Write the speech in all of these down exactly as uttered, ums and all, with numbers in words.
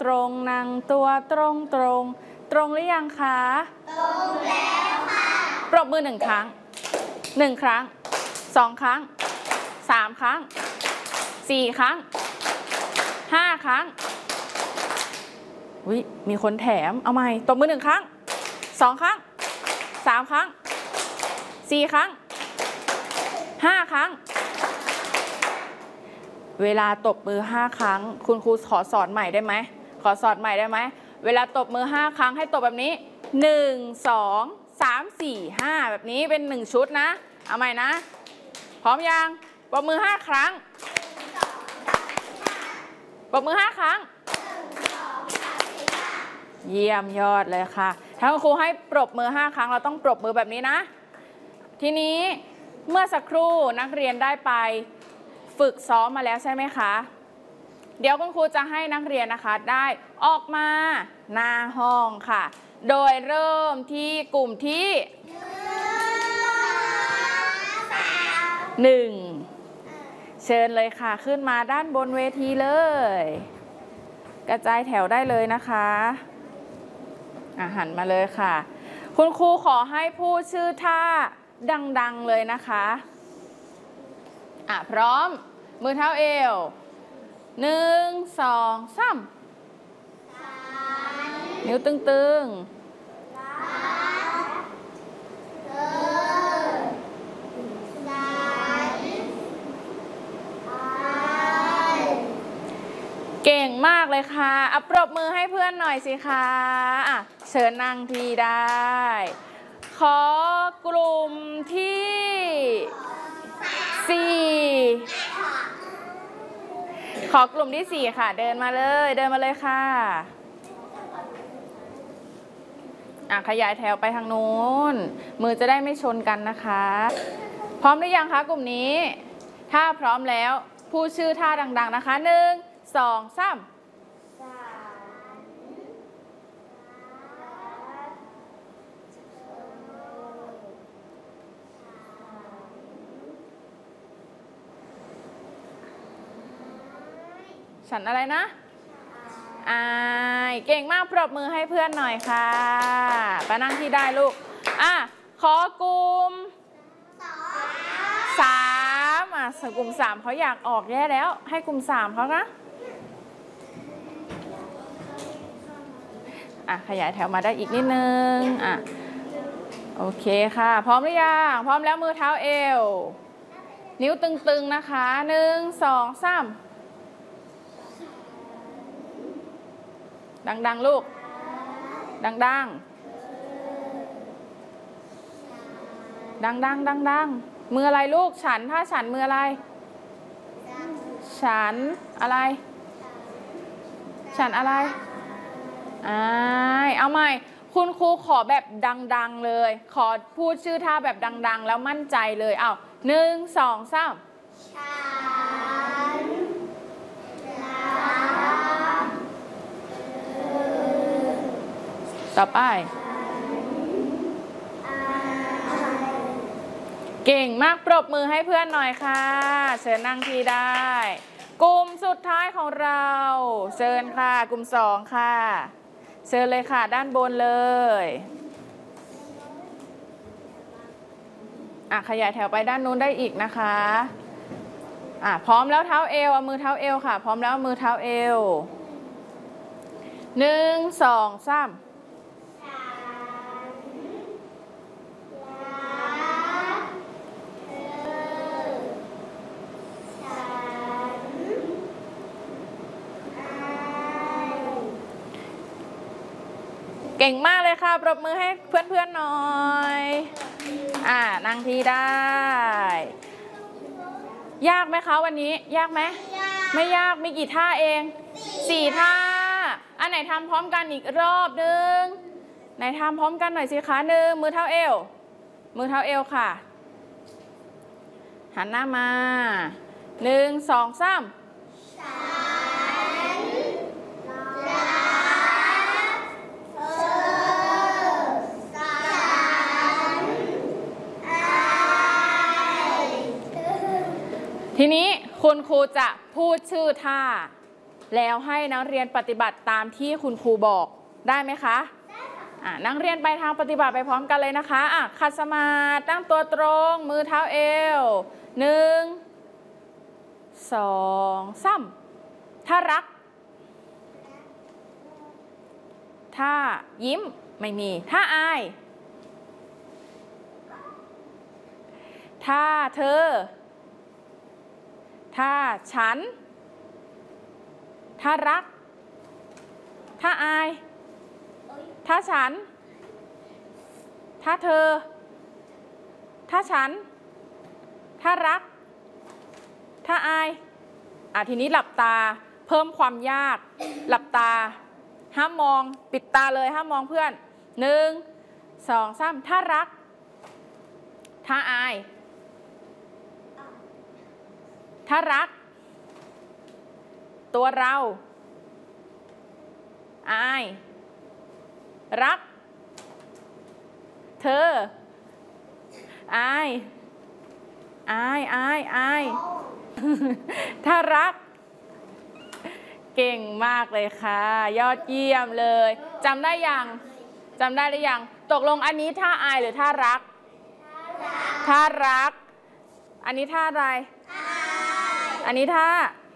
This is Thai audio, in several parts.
รงนั่งตัวตรงตรงตรงหรือยังคะตรงแล้วค่ะปรบมือหนึ่งครั้งหนึ่งครั้งสองครั้งสามครั้งสี่ครั้งห้าครั้งวิมีคนแถมเอาใหม่ตบมือหนึ่งครั้งสองครั้งสามครั้งสี่ครั้งห้าครั้งเวลาตบมือห้าครั้งคุณครูขอสอนใหม่ได้ไหมขอสอนใหม่ได้ไหมเวลาตบมือห้าครั้งให้ตบแบบนี้หนึ่งสองสามสี่ห้าแบบนี้เป็นหนึ่งชุดนะเอาใหม่นะพร้อมยังปรบมือห้าครั้งปรบมือห้าครั้งเยี่ยมยอดเลยค่ะถ้าคุณครูให้ปรบมือห้าครั้งเราต้องปรบมือแบบนี้นะทีนี้เมื่อสักครู่นักเรียนได้ไปฝึกซ้อมมาแล้วใช่ไหมคะเดี๋ยวคุณครูจะให้นักเรียนนะคะได้ออกมาหน้าห้องค่ะโดยเริ่มที่กลุ่มที่หนึ่งเชิญเลยค่ะขึ้นมาด้านบนเวทีเลยกระจายแถวได้เลยนะคะอ่ะหันมาเลยค่ะคุณครูขอให้พูดชื่อท่าดังๆเลยนะคะอ่ะพร้อมมือเท้าเอวหนึ่งสองสามนิ้วตึงๆเก่งมากเลยค่ะอ่ะปรบมือให้เพื่อนหน่อยสิคะอ่ะเชิญนั่งทีได้ขอกลุ่มที่สี่ขอกลุ่มที่สี่ค่ะเดินมาเลยเดินมาเลยค่ะอ่ะขยายแถวไปทางนู้นมือจะได้ไม่ชนกันนะคะพร้อมหรือยังคะกลุ่มนี้ถ้าพร้อมแล้วพูดชื่อท่าดังๆนะคะหนึ่งสองสามฉันอะไรนะอายเก่งมากปรบมือให้เพื่อนหน่อยค่ะไปนั่งที่ได้ลูกอ่ะขอกลุ่มสามอ่ะกลุ่มสามเขาอยากออกแย่แล้วให้กลุ่มสามเขานะอ่ะขยายแถวมาได้อีกนิดนึงอ่ะโอเคค่ะพร้อมหรือยังพร้อมแล้วมือเท้าเอวนิ้วตึงๆนะคะหนึ่งสองสามดังๆลูกดังๆดังๆดังๆมืออะไรลูกฉันถ้าฉันมืออะไรฉันอะไรฉันอะไรอ่าเอาใหม่คุณครูขอแบบดังๆเลยขอพูดชื่อท่าแบบดังๆแล้วมั่นใจเลยเอาหนึ่งสองสามต่อไปเก่งมากปรบมือให้เพื่อนหน่อยค่ะเชิญนั่งที่ได้กลุ่มสุดท้ายของเราเชิญค่ะกลุ่มสองค่ะเชิญเลยค่ะด้านบนเลยอ่ะขยายแถวไปด้านนู้นได้อีกนะคะอ่ะพร้อมแล้วเท้าเอวเอามือเท้าเอวค่ะพร้อมแล้วมือเท้าเอวหนึ่งสองสามเก่งมากเลยค่ะปรบมือให้เพื่อนๆหน่อยอ่านั่งที่ได้ยากไหมคะวันนี้ยากไหมไม่ยากมีกี่ท่าเองสี่ท่าอันไหนทำพร้อมกันอีกรอบนึงไหนทำพร้อมกันหน่อยสิคะหนึ่งมือเท้าเอวมือเท้าเอวค่ะหันหน้ามาหนึ่งสองสามทีนี้คุณครูจะพูดชื่อท่าแล้วให้นักเรียนปฏิบัติตามที่คุณครูบอกได้ไหมคะอ่ะนักเรียนไปทางปฏิบัติไปพร้อมกันเลยนะคะอ่ะขัดสมาธิตั้งตัวตรงมือเท้าเอวหนึ่งสองสามถ้ารักถ้ายิ้มไม่มีถ้าอายถ้าเธอถ้าฉันถ้ารักถ้าอายถ้าฉันถ้าเธอถ้าฉันถ้ารักถ้าอายอ่ะทีนี้หลับตาเพิ่มความยากหลับตาห้ามมองปิดตาเลยห้ามมองเพื่อนหนึ่งสองสามถ้ารักถ้าอายถ้ารักตัวเราอายรักเธออายอายอายอายถ้ารักเก่งมากเลยค่ะยอดเยี่ยมเลยจำได้ยังจำได้หรือยังตกลงอันนี้ท่าอายหรือท่ารักท่ารักอันนี้ท่าอะไรอันนี้ท่า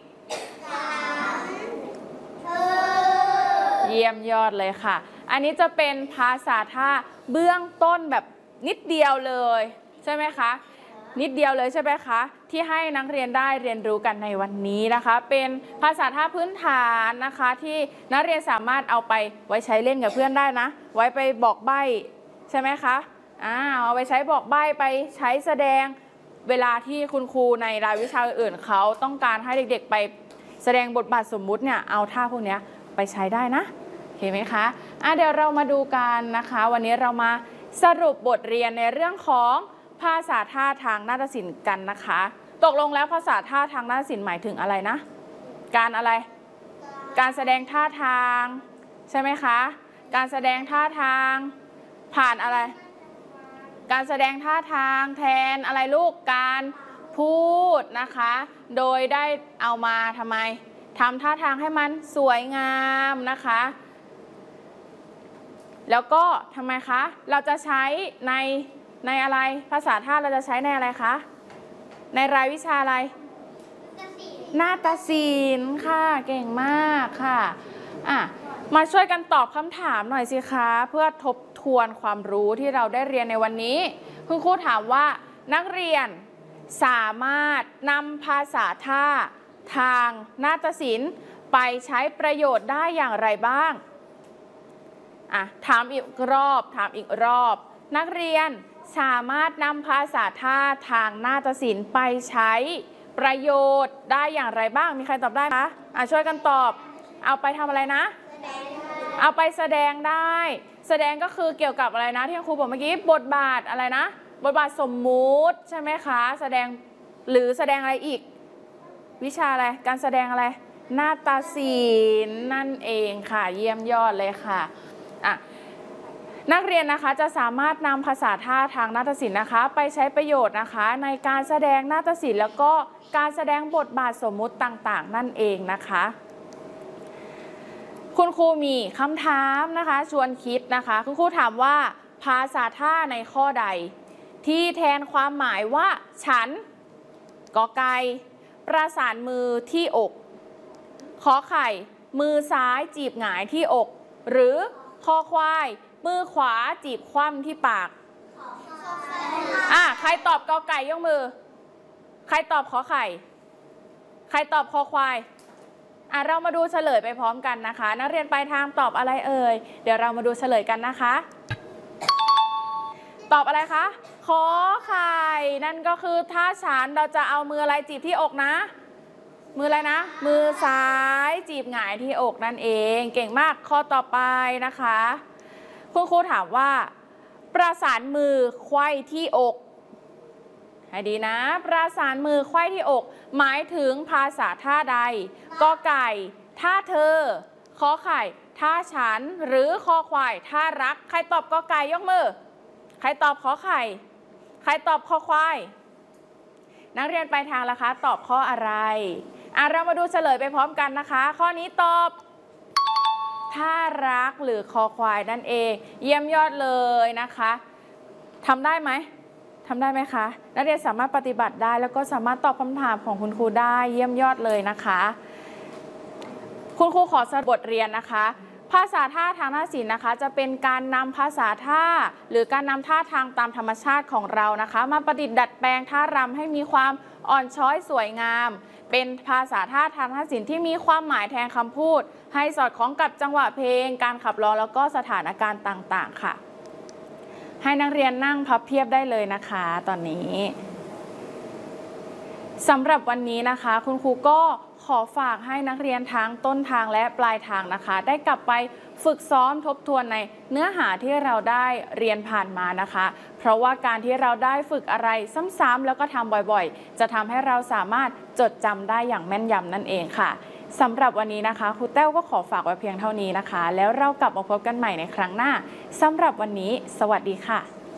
เยี่ยมยอดเลยค่ะอันนี้จะเป็นภาษาท่าเบื้องต้นแบบนิดเดียวเลยใช่ไหมคะนิดเดียวเลยใช่ไหมคะที่ให้นักเรียนได้เรียนรู้กันในวันนี้นะคะเป็นภาษาท่าพื้นฐานนะคะที่นักเรียนสามารถเอาไปไว้ใช้เล่นกับเพื่อนได้นะไว้ไปบอกใบ้ใช่ไหมคะอ่าเอาไปใช้บอกใบ้ไปใช้แสดงเวลาที่คุณครูในรายวิชาอื่นเขาต้องการให้เด็กๆไปแสดงบทบาทสมมุติเนี่ยเอาท่าพวกนี้ไปใช้ได้นะเห็นไหมคะอ่ะเดี๋ยวเรามาดูกันนะคะวันนี้เรามาสรุปบทเรียนในเรื่องของภาษาท่าทางนาฏศิลป์กันนะคะตกลงแล้วภาษาท่าทางนาฏศิลป์หมายถึงอะไรนะการอะไรการแสดงท่าทางใช่ไหมคะการแสดงท่าทางผ่านอะไรการแสดงท่าทางแทนอะไรลูกการพูดนะคะโดยได้เอามาทำไมทำท่าทางให้มันสวยงามนะคะแล้วก็ทำไมคะเราจะใช้ในในอะไรภาษาท่าเราจะใช้ในอะไรคะในรายวิชาอะไรนาฏศิลป์ค่ะเก่งมากค่ะอ่ะมาช่วยกันตอบคำถามหน่อยสิคะเพื่อทบทวนความรู้ที่เราได้เรียนในวันนี้คุณครูถามว่านักเรียนสามารถนำภาษาท่าทางนาฏศิลป์ไปใช้ประโยชน์ได้อย่างไรบ้างอ่ะถามอีกรอบถามอีกรอบนักเรียนสามารถนำภาษาท่าทางนาฏศิลป์ไปใช้ประโยชน์ได้อย่างไรบ้างมีใครตอบได้คะอ่ะช่วยกันตอบเอาไปทำอะไรนะเอาไปแสดงได้แสดงก็คือเกี่ยวกับอะไรนะที่ครูบอกเมื่อกี้บทบาทอะไรนะบทบาทสมมุติใช่ไหมคะแสดงหรือแสดงอะไรอีกวิชาอะไรการแสดงอะไรนาฏศิลป์นั่นเองค่ะเยี่ยมยอดเลยค่ะอ่ะนักเรียนนะคะจะสามารถนำภาษาท่าทางนาฏศิลป์นะคะไปใช้ประโยชน์นะคะในการแสดงนาฏศิลป์แล้วก็การแสดงบทบาทสมมุติต่างๆนั่นเองนะคะคุณครูมีคำถามนะคะชวนคิดนะคะคุณครูถามว่าภาษาท่าในข้อใดที่แทนความหมายว่าฉันกอไก่ประสานมือที่อกขอไข่มือซ้ายจีบหงายที่อกหรือคอควายมือขวาจีบคว่ำที่ปากอ่ะใครตอบกอไก่ยกมือใครตอบขอไข่ใครตอบคอควายอ่ะเรามาดูเฉลยไปพร้อมกันนะคะนักเรียนปลายทางตอบอะไรเอ่ยเดี๋ยวเรามาดูเฉลยกันนะคะตอบอะไรคะขอไข่นั่นก็คือถ้าฉันเราจะเอามืออะไรจีบที่อกนะมืออะไรนะมือซ้ายจีบหงายที่อกนั่นเองเก่งมากข้อต่อไปนะคะคุณครูถามว่าประสานมือไขว้ที่อกให้ดีนะประสานมือไขว้ที่อกหมายถึงภาษาท่าใดกอไก่ท่าเธอขอไข่ท่าฉันหรือคอควายท่ารักใครตอบกอไก่ยกมือใครตอบขอไข่ใครตอบคอควายนักเรียนปลายทางล่ะคะตอบข้ออะไรอ่ะเรามาดูเฉลยไปพร้อมกันนะคะข้อนี้ตอบท่ารักหรือคอควายนั่นเองเยี่ยมยอดเลยนะคะทำได้ไหมทำได้ไหมคะนักเรียนสามารถปฏิบัติได้แล้วก็สามารถตอบคำถามของคุณครูได้เยี่ยมยอดเลยนะคะคุณครูขอสรุปบทเรียนนะคะภาษาท่าทางนาฏศิลป์นะคะจะเป็นการนำภาษาท่าหรือการนำท่าทางตามธรรมชาติของเรานะคะมาประดิษฐ์ดัดแปลงท่ารำให้มีความอ่อนช้อยสวยงามเป็นภาษาท่าทางนาฏศิลป์ที่มีความหมายแทนคำพูดให้สอดคล้องกับจังหวะเพลงการขับร้องแล้วก็สถานการณ์ต่างๆค่ะให้นักเรียนนั่งพับเพียบได้เลยนะคะตอนนี้สำหรับวันนี้นะคะคุณครูก็ขอฝากให้นักเรียนทั้งต้นทางและปลายทางนะคะได้กลับไปฝึกซ้อมทบทวนในเนื้อหาที่เราได้เรียนผ่านมานะคะเพราะว่าการที่เราได้ฝึกอะไรซ้ำๆแล้วก็ทำบ่อยๆจะทำให้เราสามารถจดจำได้อย่างแม่นยำนั่นเองค่ะสำหรับวันนี้นะคะครูแต้วก็ขอฝากไว้เพียงเท่านี้นะคะแล้วเรากลับมาพบกันใหม่ในครั้งหน้าสำหรับวันนี้สวัสดีค่ะ